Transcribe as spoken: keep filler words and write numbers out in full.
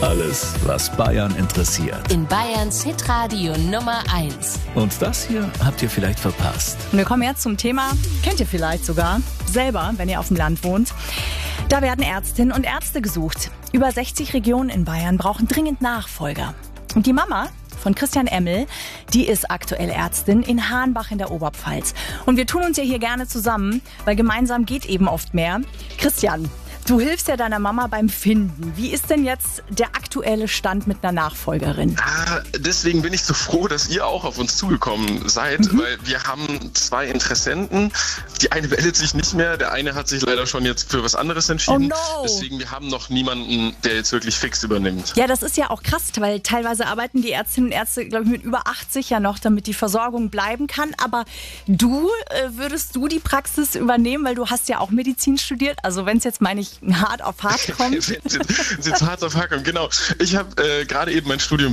Alles, was Bayern interessiert. In Bayerns Hitradio Nummer eins. Und das hier habt ihr vielleicht verpasst. Und wir kommen jetzt zum Thema, kennt ihr vielleicht sogar, selber, wenn ihr auf dem Land wohnt. Da werden Ärztinnen und Ärzte gesucht. Über sechzig Regionen in Bayern brauchen dringend Nachfolger. Und die Mama von Christian Emmel, die ist aktuell Ärztin in Hahnbach in der Oberpfalz. Und wir tun uns ja hier gerne zusammen, weil gemeinsam geht eben oft mehr. Christian, du hilfst ja deiner Mama beim Finden. Wie ist denn jetzt der aktuelle Stand mit einer Nachfolgerin? Ah, deswegen bin ich so froh, dass ihr auch auf uns zugekommen seid, mhm. weil wir haben zwei Interessenten. Die eine meldet sich nicht mehr, der eine hat sich leider schon jetzt für was anderes entschieden. Oh no. Deswegen, wir haben noch niemanden, der jetzt wirklich fix übernimmt. Ja, das ist ja auch krass, weil teilweise arbeiten die Ärztinnen und Ärzte, glaube ich, mit über achtzig ja noch, damit die Versorgung bleiben kann. Aber du, äh, würdest du die Praxis übernehmen, weil du hast ja auch Medizin studiert. Also wenn es jetzt, meine ich, hart auf hart kommt. Wenn es jetzt hart auf hart kommt, genau. Ich habe äh, gerade eben mein Studium